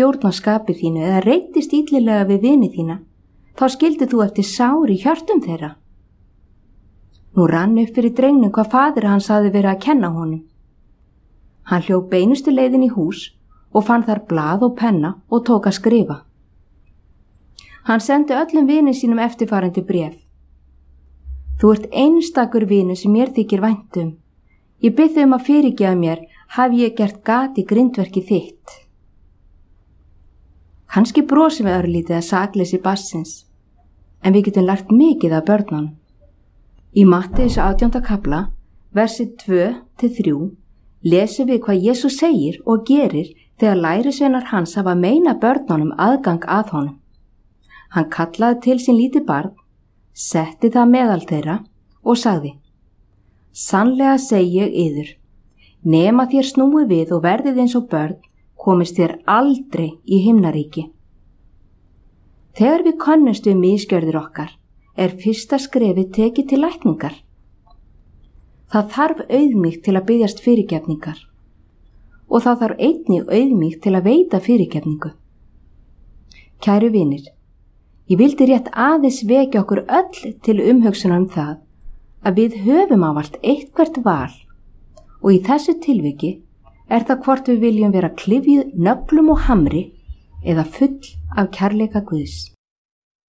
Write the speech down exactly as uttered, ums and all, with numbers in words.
stjórn á skapi þínu eða reiddist illilega við vini þína, þá skildi þú eftir sár í hjörtum þeirra. Nú rann upp fyrir drengnum hvað faðir hans hafði verið að kenna honum. Hann hljóp beinustu leiðin í hús og fann þar blað og penna og tók að skrifa. Hann sendi öllum vini sínum eftirfarandi bréf. Þú ert einstakur vinu sem mér þykir vænt um. Ég bið þig um að fyrirgefa mér, hafi ég gert gat í grindverki þitt. Kannski brosum við örlítið að sakleysi barnsins, en við getum lært mikið af börnunum. Í Matteus átjánda kafla, versi tvö til þrjú, lesum við hvað Jesús segir og gerir þegar lærisveinar hans hafa meina börnunum aðgang að honum. Hann kallaði til sín lítið barn, setti það meðal þeirra og sagði: Sannlega segi ég yður, nema þér snúi við og verðið eins og börn, komist þér aldrei í himnaríki. Þegar við könnumst við misgjörðir okkar, er fyrsta skrefi tekið til lækningar. Það þarf auðmýkt til að biðjast fyrirgefningar og það þarf einnig auðmýkt til að veita fyrirgefningu. Kæru vinir, ég vildi rétt aðeins vekja okkur öll til umhugsunar um það að við höfum ávallt eitthvert val og í þessu tilviki er það hvort við viljum vera klyfjuð nöglum og hamri eða full af kærleika Guðs.